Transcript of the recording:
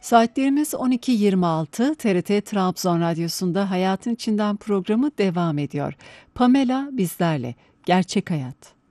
Saatlerimiz 12.26. TRT Trabzon Radyosu'nda Hayatın İçinden programı devam ediyor. Pamela bizlerle. Gerçek Hayat.